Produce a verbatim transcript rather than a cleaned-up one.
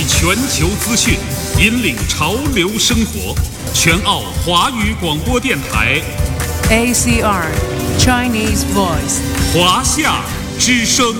集全球资讯，引领潮流生活。全澳华语广播电台 A C R Chinese Voice 华夏之声。